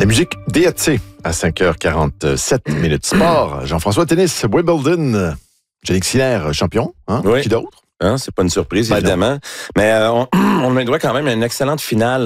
La musique DAT à 5h47 minutes sport. Jean-François Tennis, Wimbledon. Jannick Sinner, champion. Hein? Oui. Qui d'autre? Hein, c'est pas une surprise, évidemment. Mais on a le droit quand même à une excellente finale